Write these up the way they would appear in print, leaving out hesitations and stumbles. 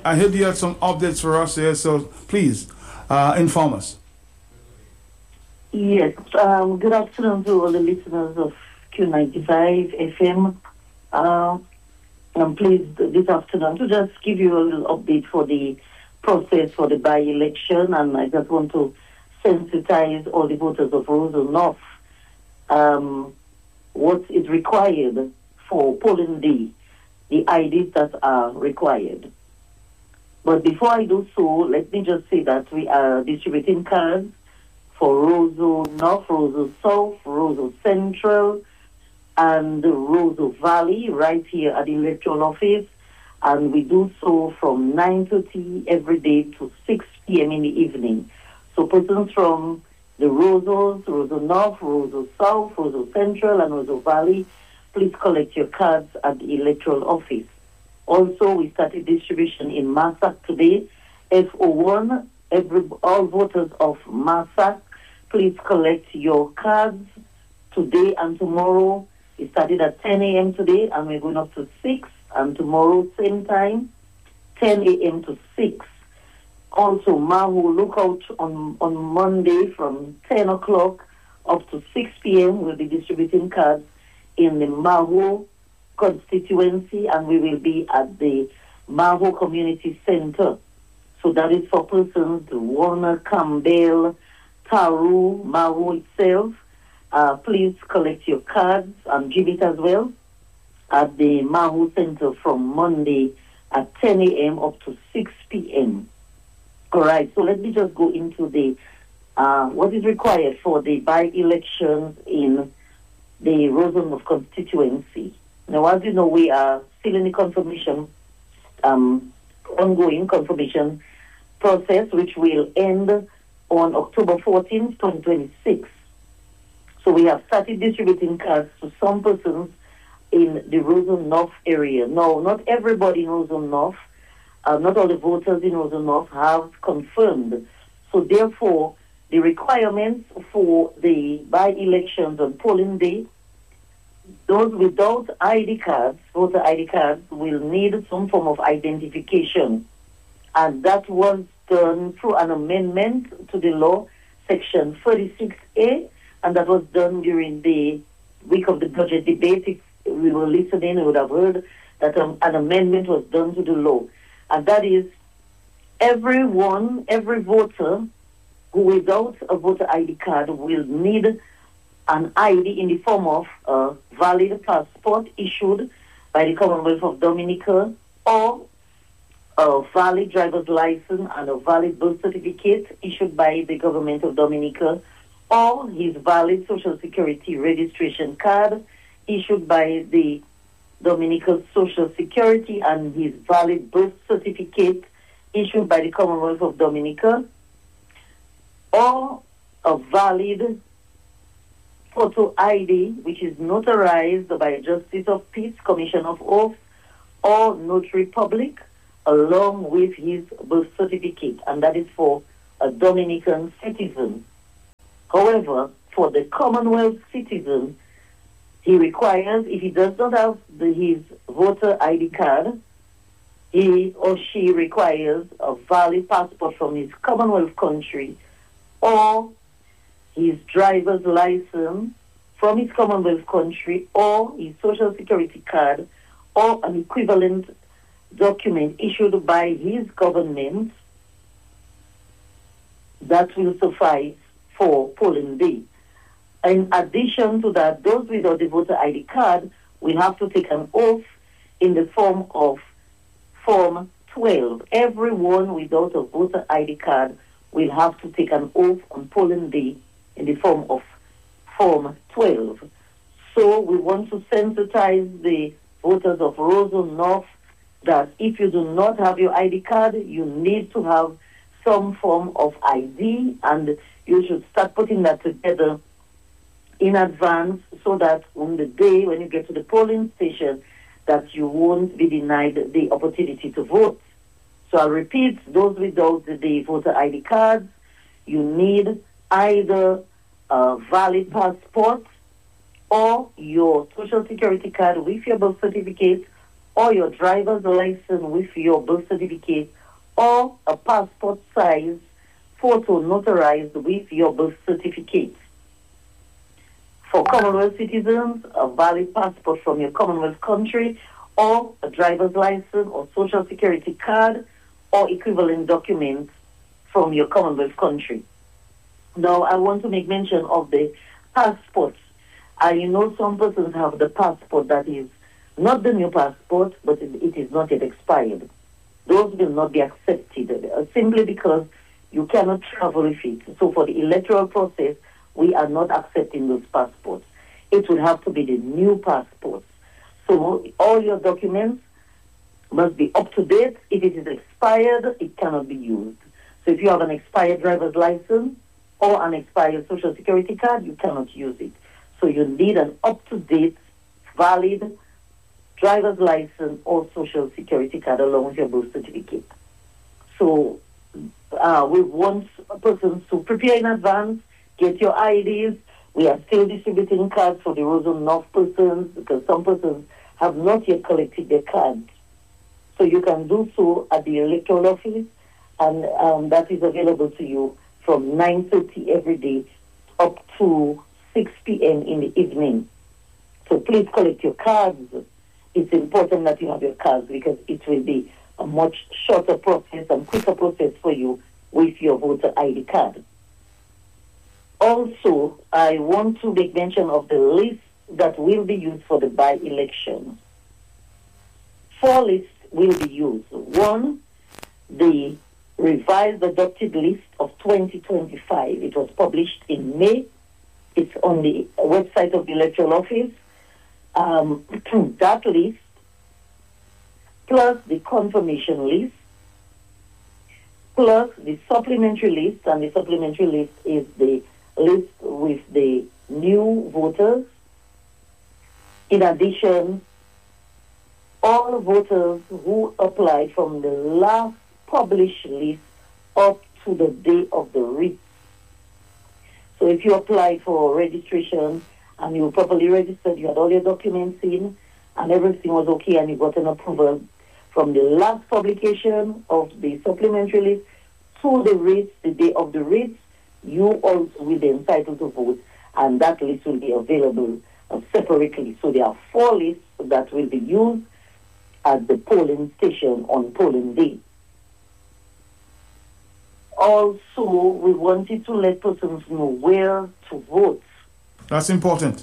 I heard you had some updates for us here, so please inform us. Yes, good afternoon to all the listeners of Q95 FM. I'm pleased this afternoon to just give you a little update for the process for the by-election, and I just want to sensitize all the voters of Roseau North what is required for polling day, the IDs that are required. But before I do so, let me just say that we are distributing cards for Roseau North, Roseau South, Roseau Central, and Roseau Valley right here at the electoral office. And we do so from 9:30 every day to 6 p.m. in the evening. So persons from the Roseau North, Roseau South, Roseau Central, and Roseau Valley, please collect your cards at the electoral office. Also, we started distribution in Massac today. FO1, all voters of Massac, please collect your cards today and tomorrow. It started at 10 a.m. today, and we're going up to 6, and tomorrow, same time, 10 a.m. to 6. Also, Mahu, look out on Monday from 10 o'clock up to 6 p.m. We'll be distributing cards in the Mahu constituency, and we will be at the Mahu Community Center. So that is for persons, Warner, Campbell, Taru, Mahu itself. Please collect your cards and give it as well at the Mahu Center from Monday at 10 a.m. up to 6 p.m. All right, so let me just go into the what is required for the by-elections in the Roseau North constituency. Now, as you know, we are still in the confirmation, ongoing confirmation process, which will end on October 14th, 2026. So we have started distributing cards to some persons in the Roseau North area. No, not everybody in Roseau North, not all the voters in Roseau North have confirmed. So therefore, the requirements for the by-elections on polling day, those without ID cards, voter ID cards, will need some form of identification. And that was done through an amendment to the law, Section 36A, and that was done during the week of the budget debate. If we were listening, we would have heard that an amendment was done to the law. And that is, every voter who without a voter ID card will need an ID in the form of a valid passport issued by the Commonwealth of Dominica, or a valid driver's license and a valid birth certificate issued by the Government of Dominica, or his valid Social Security registration card issued by the Dominican Social Security, and his valid birth certificate issued by the Commonwealth of Dominica, or a valid photo ID which is notarized by a Justice of Peace, Commission of Oath, or Notary Public, along with his birth certificate, and that is for a Dominican citizen. However, for the Commonwealth citizen, he requires, if he does not have his voter ID card, he or she requires a valid passport from his Commonwealth country, or his driver's license from his Commonwealth country, or his Social Security card, or an equivalent document issued by his government. That will suffice for polling day. In addition to that, those without the voter ID card will have to take an oath in the form of Form 12. Everyone without a voter ID card will have to take an oath on polling day in the form of Form 12. So we want to sensitize the voters of Roseau North that if you do not have your ID card, you need to have some form of ID, and you should start putting that together in advance so that on the day when you get to the polling station, that you won't be denied the opportunity to vote. So I'll repeat, those without the voter ID cards, you need either a valid passport or your Social Security card with your birth certificate, or your driver's license with your birth certificate, or a passport size photo notarized with your birth certificate. For Commonwealth citizens, a valid passport from your Commonwealth country or a driver's license or social security card or equivalent documents from your Commonwealth country. Now, I want to make mention of the passports. Some persons have the passport that is not the new passport, but it is not yet expired. Those will not be accepted simply because you cannot travel with it. So for the electoral process, we are not accepting those passports. It would have to be the new passports. So all your documents must be up to date. If it is expired, it cannot be used. So if you have an expired driver's license or an expired social security card, you cannot use it. So you need an up-to-date, valid driver's license or social security card along with your birth certificate. So we want persons to prepare in advance, get your IDs. We are still distributing cards for the Roseau North persons because some persons have not yet collected their cards. So you can do so at the electoral office, and that is available to you from 9:30 every day up to 6 p.m. in the evening. So please collect your cards. It's important that you have your cards because it will be a much shorter process and quicker process for you with your voter ID card. Also, I want to make mention of the list that will be used for the by-election. 4 lists will be used. 1, the revised adopted list of 2025. It was published in May. It's on the website of the electoral office. That list, plus the confirmation list, plus the supplementary list, and the supplementary list is the list with the new voters. In addition, all voters who applied from the last published list up to the day of the writ. So if you applied for registration and you were properly registered, you had all your documents in, and everything was okay, and you got an approval from the last publication of the supplementary list to the writ, the day of the writ, you also will be entitled to vote, and that list will be available separately. So there are 4 lists that will be used at the polling station on polling day. Also, we wanted to let persons know where to vote. That's important.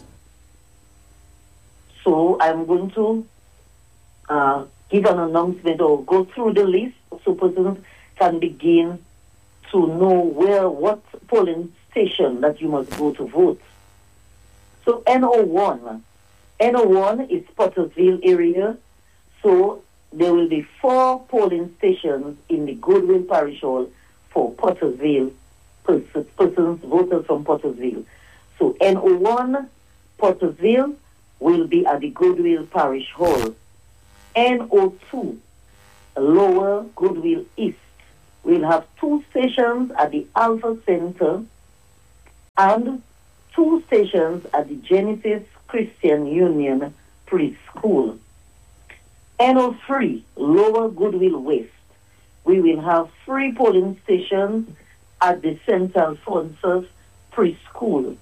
So I'm going to give an announcement or go through the list so persons can begin to know what polling station that you must go to vote. So NO1 is Pottersville area. So there will be 4 polling stations in the Goodwill Parish Hall for Pottersville, persons, voters from Pottersville. So NO1, Pottersville, will be at the Goodwill Parish Hall. NO2, Lower Goodwill East, will have 2 stations at the Alpha Center and 2 stations at the Genesis Christian Union Preschool. NO3, Lower Goodwill West, we will have 3 polling stations at the St. Alphonsus Preschool.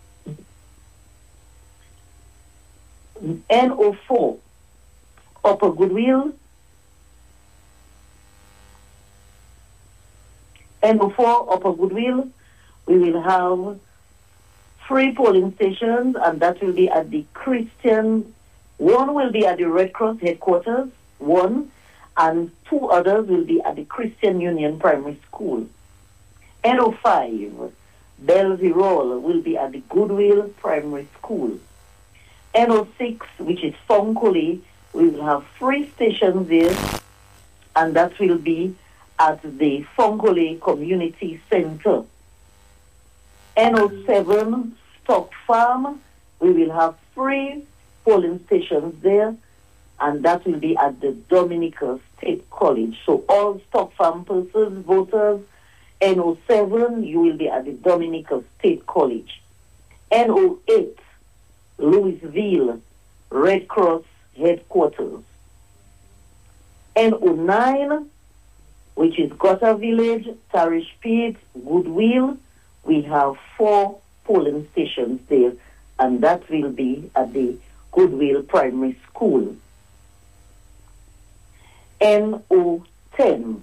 NO4, Upper Goodwill. NO4, Upper Goodwill, we will have 3 polling stations, and that will be at the Christian. 1 will be at the Red Cross headquarters, 1, and 2 others will be at the Christian Union Primary School. NO5, Bellevue will be at the Goodwill Primary School. NO6, which is Fonkole, we will have 3 stations there, and that will be at the Fonkole Community Center. NO7, Stock Farm, we will have 3 polling stations there, and that will be at the Dominica State College. So all Stock Farm persons, voters, NO7, you will be at the Dominica State College. NO8, Louisville, Red Cross headquarters. NO9, which is Gotta Village, Tarish Peak, Goodwill. We have 4 polling stations there, and that will be at the Goodwill Primary School. N10,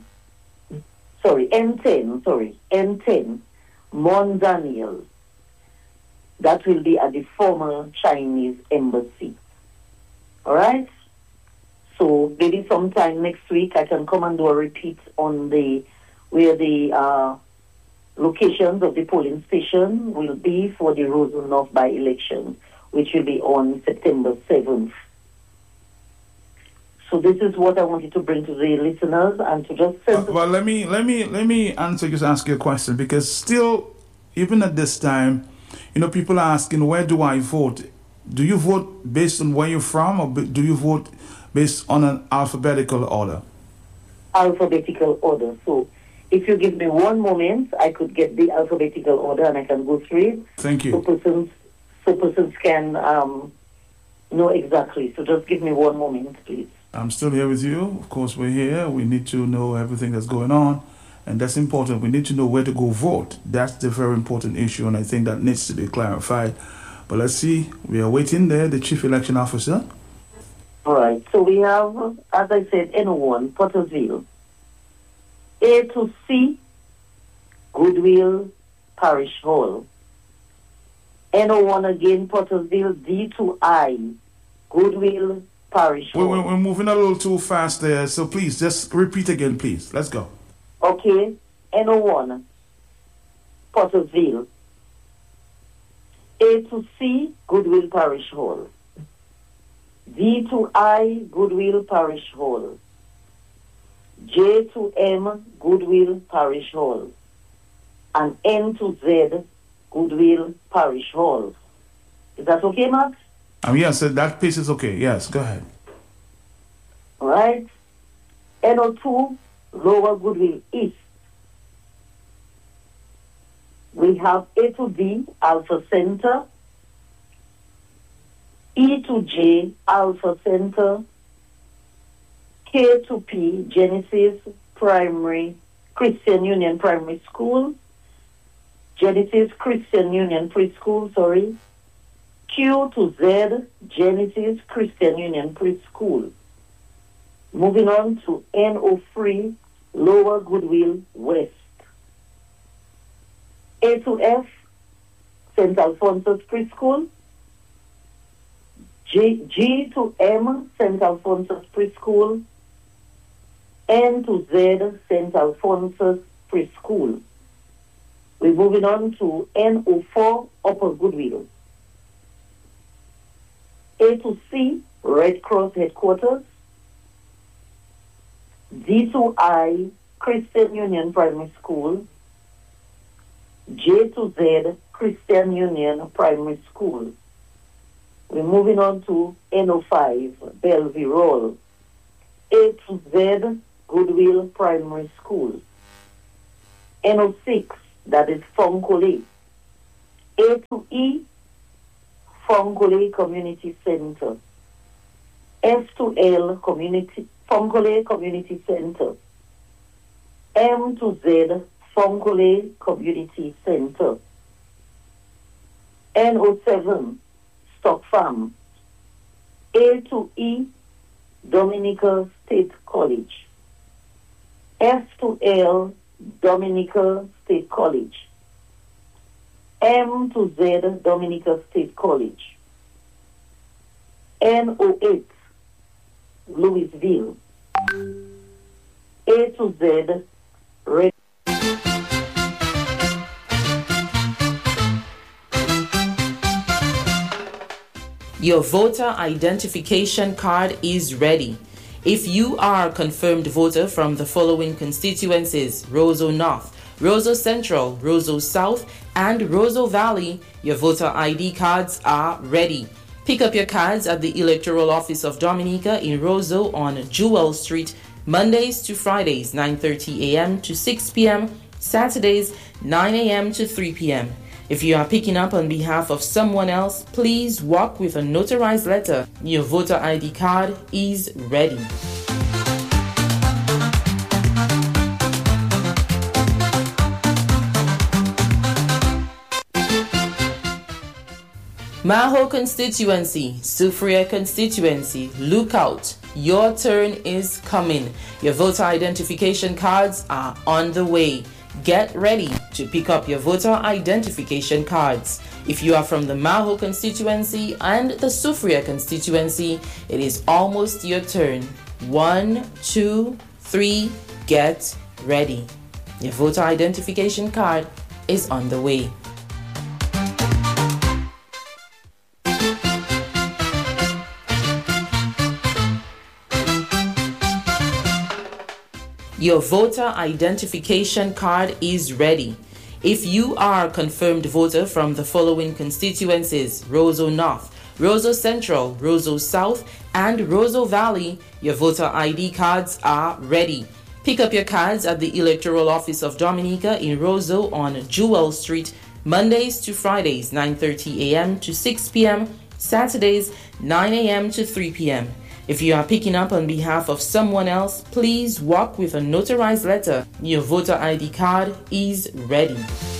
Mount Daniel. That will be at the former Chinese embassy. All right? So maybe sometime next week I can come and do a repeat on where the locations of the polling station will be for the Roseau North by-election, which will be on September 7th. So this is what I wanted to bring to the listeners and to just send. Well, let me ask you a question, because still, even at this time, people are asking, where do I vote? Do you vote based on where you're from, or do you vote based on an alphabetical order? Alphabetical order. So if you give me one moment, I could get the alphabetical order and I can go through it. Thank you. So persons can know exactly. So just give me one moment, please. I'm still here with you. Of course, we're here. We need to know everything that's going on, and that's important. We need to know where to go vote. That's the very important issue, and I think that needs to be clarified. But let's see. We are waiting there, the Chief Election Officer. All right. So we have, as I said, N01, Pottersville. A to C, Goodwill Parish Hall. N01 again, Pottersville. D to I, Goodwill Parish Hall. We're moving a little too fast there, so please, just repeat again, please. Let's go. Okay. N01, Pottersville. A to C, Goodwill Parish Hall. D to I, Goodwill Parish Hall. J to M, Goodwill Parish Hall. And N to Z, Goodwill Parish Hall. Is that okay, Max? Yes, that piece is okay. Yes, go ahead. All right. N02, Lower Goodwill East. We have A to D, Alpha Center. E to J, Alpha Center. K to P, Genesis Primary, Christian Union Primary School. Genesis Christian Union Preschool, sorry. Q to Z, Genesis Christian Union Preschool. Moving on to N03, Lower Goodwill West. A to F, St. Alphonsus Preschool. G to M, St. Alphonsus Preschool. N to Z, St. Alphonsus Preschool. We're moving on to N04, Upper Goodwill. A to C, Red Cross Headquarters. D to I, Christian Union Primary School. J to Z, Christian Union Primary School. We're moving on to N05, Bellevue Roll. A to Z, Goodwill Primary School. N06, that is Fonkole. A to E, Fonkole Community Center. F to L, Fonkole Community Center. M to Z, Fonkole Community Center. N07, Stock Farm. A to E, Dominica State College. F to L, Dominica State College. M to Z, Dominica State College. N08, Louisville. A to Z, Red. Your voter identification card is ready. If you are a confirmed voter from the following constituencies: Roseau North, Roseau Central, Roseau South, and Roseau Valley, your voter ID cards are ready. Pick up your cards at the Electoral Office of Dominica in Roseau on Jewel Street, Mondays to Fridays, 9:30 a.m. to 6 p.m., Saturdays, 9 a.m. to 3 p.m. If you are picking up on behalf of someone else, please walk with a notarized letter. Your voter ID card is ready. Maho constituency, Soufriere constituency, look out. Your turn is coming. Your voter identification cards are on the way. Get ready to pick up your voter identification cards. If you are from the Maho constituency and the Soufriere constituency, it is almost your turn. 1, 2, 3, get ready. Your voter identification card is on the way. Your voter identification card is ready. If you are a confirmed voter from the following constituencies: Roseau North, Roseau Central, Roseau South, and Roseau Valley, your voter ID cards are ready. Pick up your cards at the Electoral Office of Dominica in Roseau on Jewel Street, Mondays to Fridays, 9:30 a.m. to 6 p.m., Saturdays, 9 a.m. to 3 p.m. If you are picking up on behalf of someone else, please walk with a notarized letter. Your voter ID card is ready.